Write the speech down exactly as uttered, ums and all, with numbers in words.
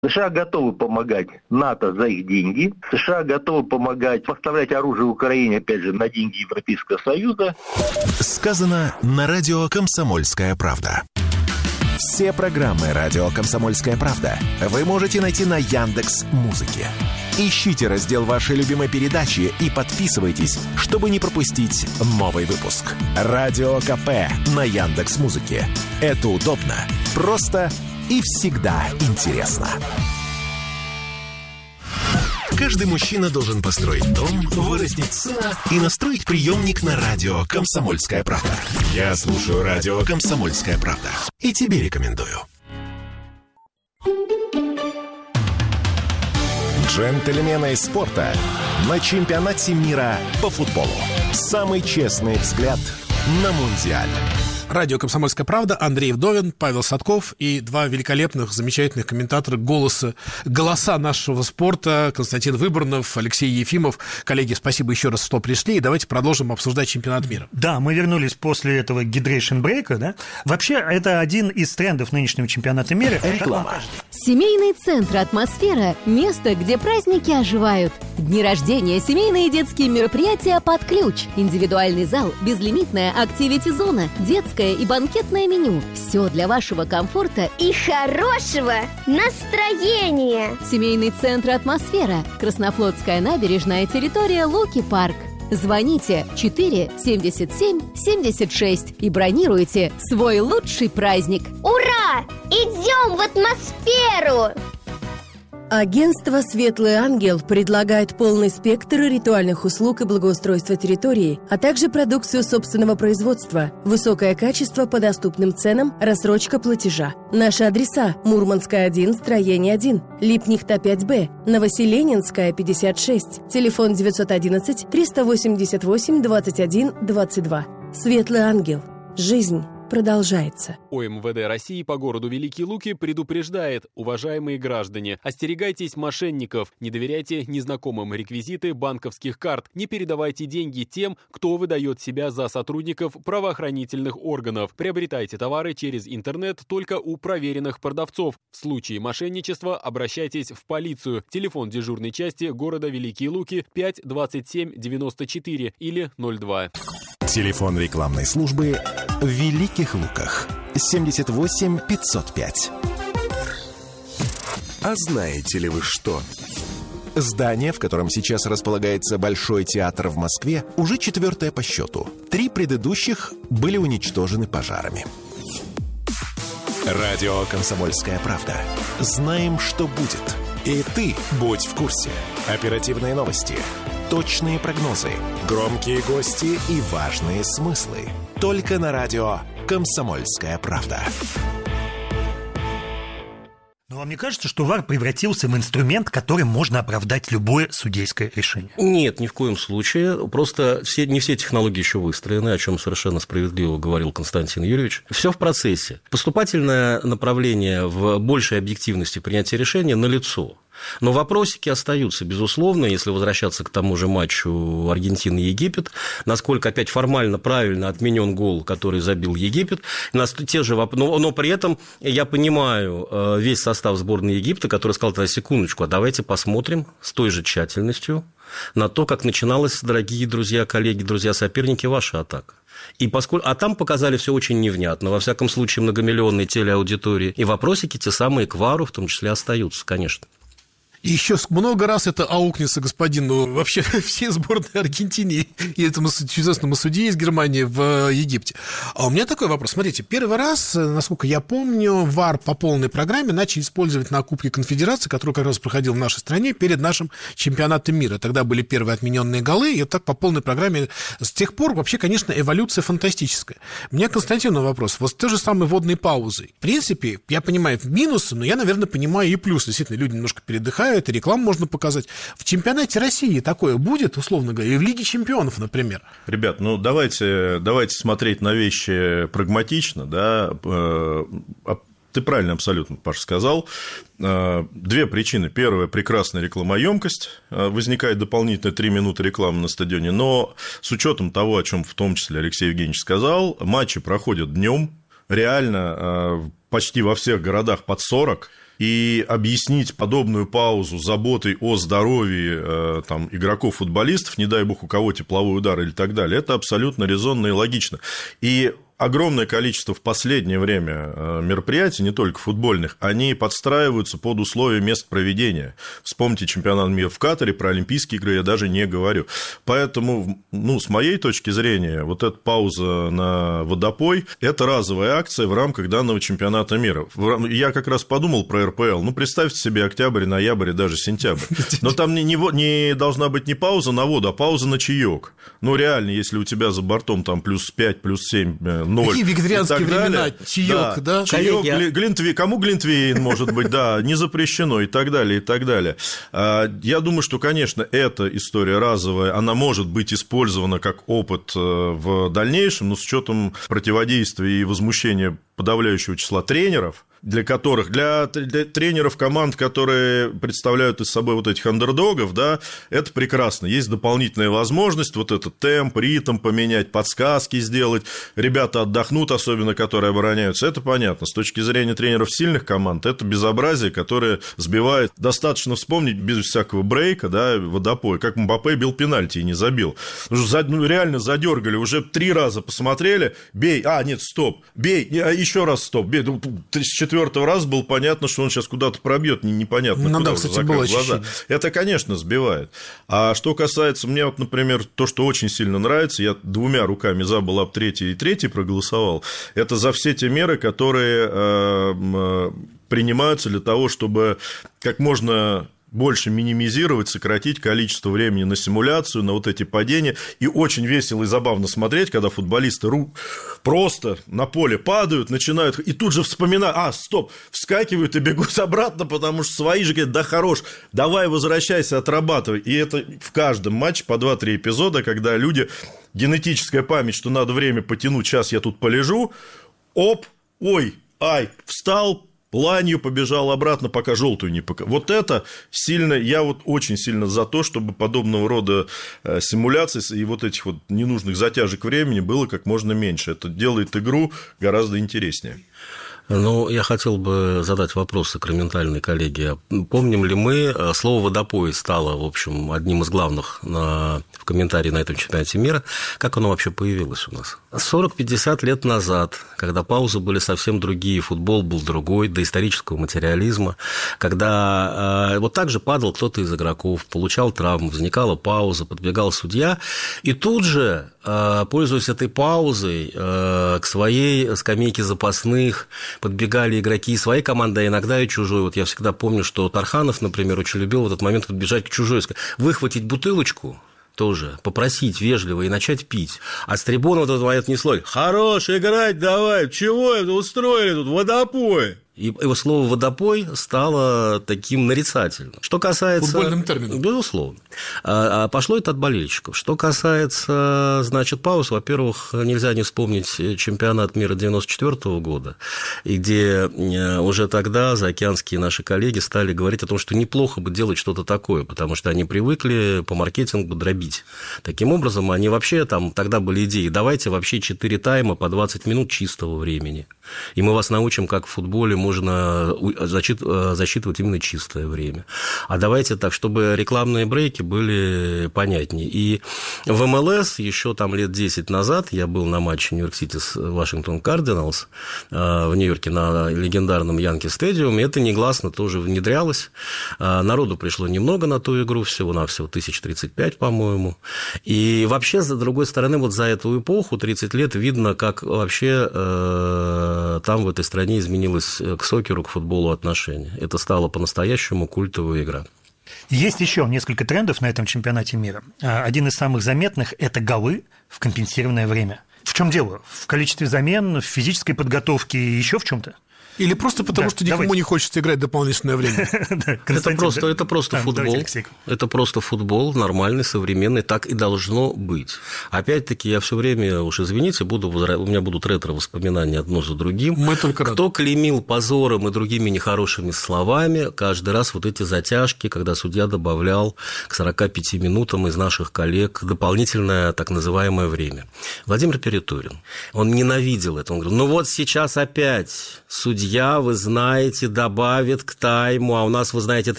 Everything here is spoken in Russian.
США готовы помогать НАТО за их деньги. США готовы помогать поставлять оружие Украине, опять же, на деньги Европейского Союза. Сказано на радио «Комсомольская правда». Все программы радио «Комсомольская правда» вы можете найти на Яндекс.Музыке. Ищите раздел вашей любимой передачи и подписывайтесь, чтобы не пропустить новый выпуск. Радио КП на Яндекс.Музыке. Это удобно, просто и всегда интересно. Каждый мужчина должен построить дом, вырастить сына и настроить приемник на радио «Комсомольская правда». Я слушаю радио «Комсомольская правда» и тебе рекомендую. Джентльмены спорта на чемпионате мира по футболу. Самый честный взгляд на Мундиаль. Радио «Комсомольская правда», Андрей Вдовин, Павел Садков и два великолепных, замечательных комментатора голоса, голоса нашего спорта, Константин Выборнов, Алексей Ефимов. Коллеги, спасибо еще раз, что пришли, и давайте продолжим обсуждать чемпионат мира. Да, мы вернулись после этого гидрейшн брейка, да? Вообще, это один из трендов нынешнего чемпионата мира. Реклама. Семейный центр «Атмосфера» – место, где праздники оживают. Дни рождения, семейные и детские мероприятия под ключ, индивидуальный зал, безлимитная активити-зона, детская и банкетное меню. Все для вашего комфорта и хорошего настроения. Семейный центр «Атмосфера». Краснофлотская набережная, территория Луки-парк. Звоните четыре семьдесят семь семьдесят шесть и бронируйте свой лучший праздник. Ура! Идем в атмосферу! Агентство «Светлый ангел» предлагает полный спектр ритуальных услуг и благоустройства территории, а также продукцию собственного производства, высокое качество по доступным ценам, рассрочка платежа. Наши адреса: Мурманская, один, строение один, Липнихта, пять Б, Новоселенинская, пятьдесят шесть, телефон девятьсот одиннадцать триста восемьдесят восемь двадцать один двадцать два. «Светлый ангел». Жизнь продолжается. ОМВД России по городу Великие Луки предупреждает: уважаемые граждане, остерегайтесь мошенников, не доверяйте незнакомым реквизиты банковских карт, не передавайте деньги тем, кто выдает себя за сотрудников правоохранительных органов. Приобретайте товары через интернет только у проверенных продавцов. В случае мошенничества обращайтесь в полицию. Телефон дежурной части города Великие Луки пять двадцать семь девяносто четыре или ноль два. Телефон рекламной службы в Великих Луках семьдесят восемь пятьсот пять. А знаете ли вы что? Здание, в котором сейчас располагается Большой театр в Москве, уже четвертое по счету. Три предыдущих были уничтожены пожарами. Радио «Комсомольская правда». Знаем, что будет. И ты будь в курсе. Оперативные новости, точные прогнозы, громкие гости и важные смыслы. Только на радио «Комсомольская правда». Но вам не кажется, что ВАР превратился в инструмент, которым можно оправдать любое судейское решение? Нет, ни в коем случае. Просто все, не все технологии еще выстроены, о чем совершенно справедливо говорил Константин Юрьевич. Все в процессе. Поступательное направление в большей объективности принятия решения налицо. Но вопросики остаются, безусловно, если возвращаться к тому же матчу Аргентины и Египет, насколько опять формально правильно отменен гол, который забил Египет, те же воп... но, но при этом я понимаю весь состав сборной Египта, который сказал: тогда секундочку, а давайте посмотрим с той же тщательностью на то, как начиналась, дорогие друзья, коллеги, друзья, соперники, ваша атака. И поскольку... А там показали все очень невнятно, во всяком случае, многомиллионной телеаудитории, и вопросики те самые к ВАРу в том числе остаются, конечно. И еще много раз это аукнется господину вообще все сборные Аргентины и этому чудесному судье из Германии в Египте. А у меня такой вопрос. Смотрите, первый раз, насколько я помню, ВАР по полной программе начали использовать на Кубке Конфедерации, который как раз проходил в нашей стране перед нашим чемпионатом мира. Тогда были первые отмененные голы, и вот так по полной программе. С тех пор вообще, конечно, эволюция фантастическая. У меня, Константину, вопрос. Вот той же самой водной паузой. В принципе, я понимаю минусы, но я, наверное, понимаю и плюсы. Действительно, люди немножко передыхают, это рекламу можно показать. В чемпионате России такое будет, условно говоря, и в Лиге чемпионов, например? Ребят, ну давайте, давайте смотреть на вещи прагматично, да. Ты правильно абсолютно, Паша, сказал. Две причины. Первая – прекрасная рекламоемкость. Возникает дополнительные три минуты рекламы на стадионе. Но с учетом того, о чем в том числе Алексей Евгеньевич сказал, матчи проходят днем. Реально почти во всех городах под сорок. и объяснить подобную паузу заботой о здоровье там, игроков-футболистов, не дай бог у кого тепловой удар или так далее, это абсолютно резонно и логично. И огромное количество в последнее время мероприятий, не только футбольных, они подстраиваются под условия мест проведения. Вспомните чемпионат мира в Катаре, про Олимпийские игры я даже не говорю. Поэтому, ну, с моей точки зрения, вот эта пауза на водопой – это разовая акция в рамках данного чемпионата мира. Я как раз подумал про эр пэ эл. Ну, представьте себе октябрь, ноябрь и даже сентябрь. Но там не, не, не должна быть не пауза на воду, а пауза на чаек. Ну, реально, если у тебя за бортом там плюс пять, плюс семь, ноль. Какие вегетарианские времена? Чаек, да? да? Чаек, гли, глинтвей, кому глинтвейн, может быть, да, не запрещено и так далее, и так далее. Я думаю, что, конечно, эта история разовая, она может быть использована как опыт в дальнейшем, но с учетом противодействия и возмущения подавляющего числа тренеров, для которых, для, для тренеров команд, которые представляют из собой вот этих андердогов, да, это прекрасно. Есть дополнительная возможность вот этот темп, ритм поменять, подсказки сделать. Ребята отдохнут, особенно которые обороняются. Это понятно. С точки зрения тренеров сильных команд, это безобразие, которое сбивает. Достаточно вспомнить без всякого брейка, да, водопой, как Мбаппе бил пенальти и не забил. Ну, реально задергали, уже три раза посмотрели, бей, а, нет, стоп, бей, еще раз стоп, бей. С четвертого раза было понятно, что он сейчас куда-то пробьет, непонятно ну, куда, да, кстати, было глаза. Это, конечно, сбивает. А что касается, мне вот, например, то, что очень сильно нравится, я двумя руками за был об третий и третий проголосовал, это за все те меры, которые э, принимаются для того, чтобы как можно больше минимизировать, сократить количество времени на симуляцию, на вот эти падения. И очень весело и забавно смотреть, когда футболисты ру... просто на поле падают, начинают, и тут же вспоминают, а, стоп, вскакивают и бегут обратно, потому что свои же говорят, да хорош, давай возвращайся, отрабатывай. И это в каждом матче по два-три эпизода, когда люди, генетическая память, что надо время потянуть, сейчас я тут полежу, оп, ой, ай, встал, планью побежал обратно, пока желтую не показал. Вот это сильно, я вот очень сильно за то, чтобы подобного рода симуляций и вот этих вот ненужных затяжек времени было как можно меньше. Это делает игру гораздо интереснее. Ну, я хотел бы задать вопрос сакраментальной коллеге. Помним ли мы, слово «водопой» стало, в общем, одним из главных на, в комментарии на этом чемпионате мира. Как оно вообще появилось у нас? сорок-пятьдесят лет назад, когда паузы были совсем другие, футбол был другой, до исторического материализма, когда э, вот так же падал кто-то из игроков, получал травму, возникала пауза, подбегал судья, и тут же, э, пользуясь этой паузой, э, к своей скамейке запасных подбегали игроки своей команды, а иногда и чужой. Вот я всегда помню, что Тарханов, например, очень любил в этот момент подбежать к чужой, выхватить бутылочку, тоже попросить вежливо и начать пить. А с трибуны вот этот момент несло: хорош играть давай, чего это устроили тут, водопой? И его слово «водопой» стало таким нарицательным. Что касается... Футбольным термином. Безусловно. А пошло это от болельщиков. Что касается, значит, пауз, во-первых, нельзя не вспомнить чемпионат мира девяносто четвёртого года, где уже тогда заокеанские наши коллеги стали говорить о том, что неплохо бы делать что-то такое, потому что они привыкли по маркетингу дробить. Таким образом, они вообще, там тогда были идеи, давайте вообще четыре тайма по двадцать минут чистого времени. И мы вас научим, как в футболе можно засчитывать именно чистое время. А давайте так, чтобы рекламные брейки были понятнее. И в эм эл эс еще там лет десять назад я был на матче Нью-Йорк-Сити с Вашингтон Кардиналс в Нью-Йорке на легендарном Янки Стадиуме. Это негласно тоже внедрялось. Народу пришло немного на ту игру, всего-навсего тысяча тридцать пять, по-моему. И вообще, с другой стороны, вот за эту эпоху, тридцать лет, видно, как вообще там в этой стране изменилось к сокеру, к футболу отношение. Это стало по-настоящему культовая игра. Есть еще несколько трендов на этом чемпионате мира. Один из самых заметных – это голы в компенсированное время. В чем дело? В количестве замен, в физической подготовке и еще в чем-то? Или просто потому, да, что никому давайте. не хочется играть дополнительное время? Это просто, это просто футбол. Это просто футбол, нормальный, современный, так и должно быть. Опять-таки, я все время, уж извините, буду, у меня будут ретро-воспоминания одно за другим. Мы только Кто рады. клеймил позором и другими нехорошими словами, каждый раз вот эти затяжки, когда судья добавлял к сорока пяти минутам из наших коллег дополнительное так называемое время. Владимир Перетурин, он ненавидел это. Он говорил, ну вот сейчас опять судья друзья, вы знаете, добавит к тайму, а у нас, вы знаете,